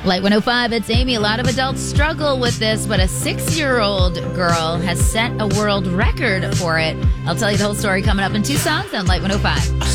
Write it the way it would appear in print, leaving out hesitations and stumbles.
Light 105, it's Amy. A lot of adults struggle with this, but a 6-year-old girl has set a world record for it. I'll tell you the whole story coming up in 2 songs on Light 105.